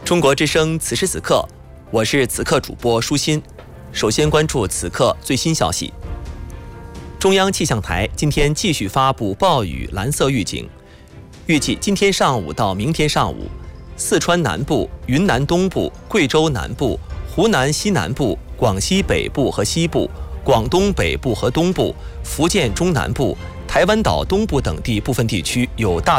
中国之声此时此刻，我是此刻主播舒心。首先关注此刻最新消息。中央气象台今天继续发布暴雨蓝色预警，预计今天上午到明天上午，四川南部、云南东部、贵州南部、湖南西南部、广西北部和西部、广东北部和东部、福建中南部、台湾岛东部等地部分地区有大